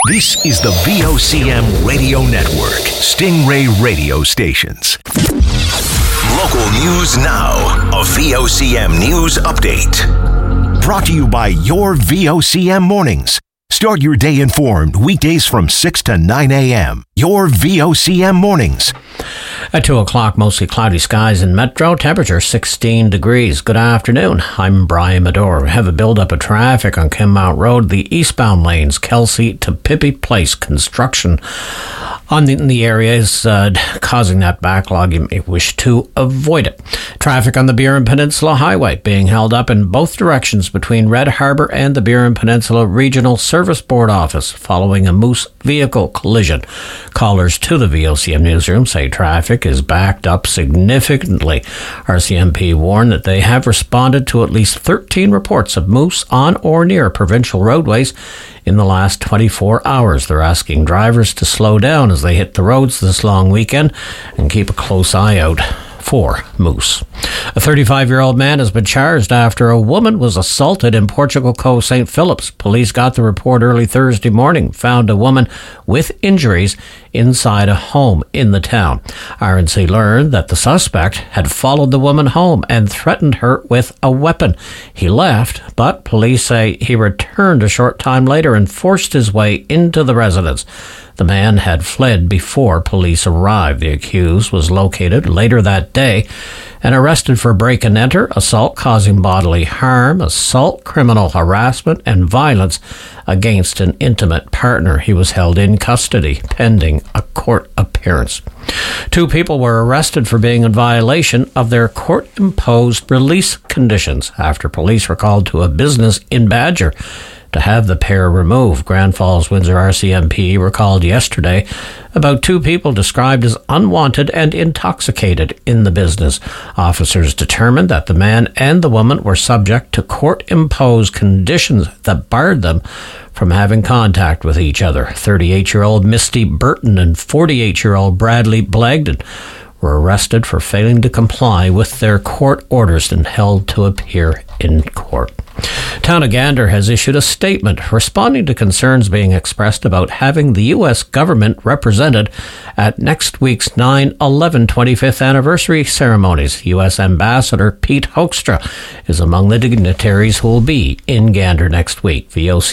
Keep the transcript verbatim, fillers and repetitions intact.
This is the V O C M Radio Network, Stingray Radio Stations. Local news now, a V O C M news update. Brought to you by your V O C M mornings. Start your day informed weekdays from six to nine a.m. Your V O C M mornings. At two o'clock, mostly cloudy skies in Metro, temperature sixteen degrees. Good afternoon. I'm Brian Medore. We have a build-up of traffic on Kenmount Road, the eastbound lanes, Kelsey to Pippi Place. Construction on the, in the area is uh, causing that backlog. You may wish to avoid it. Traffic on the Burin Peninsula Highway being held up in both directions between Red Harbour and the Burin Peninsula Regional Service Board office following a Moose vehicle collision. Callers to the V O C M newsroom say traffic is backed up significantly. R C M P warned that they have responded to at least thirteen reports of moose on or near provincial roadways in the last twenty-four hours. They're asking drivers to slow down as they hit the roads this long weekend and keep a close eye out for moose. A thirty-five-year-old man has been charged after a woman was assaulted in Portugal Cove, Saint Phillips. Police got the report early Thursday morning, found a woman with injuries inside a home in the town. R N C learned that the suspect had followed the woman home and threatened her with a weapon. He left, but police say he returned a short time later and forced his way into the residence. The man had fled before police arrived. The accused was located later that day and arrested for break and enter, assault causing bodily harm, assault, criminal harassment, and violence against an intimate partner. He was held in custody pending a court appearance. Two people were arrested for being in violation of their court-imposed release conditions after police were called to a business in Badger to have the pair removed. Grand Falls Windsor R C M P were called yesterday about two people described as unwanted and intoxicated in the business. Officers determined that the man and the woman were subject to court-imposed conditions that barred them from having contact with each other. thirty-eight-year-old Misty Burton and forty-eight-year-old Bradley Blagden were arrested for failing to comply with their court orders and held to appear in court. Town of Gander has issued a statement responding to concerns being expressed about having the U S government represented at next week's nine eleven twenty-fifth anniversary ceremonies. U S Ambassador Pete Hoekstra is among the dignitaries who will be in Gander next week. V O C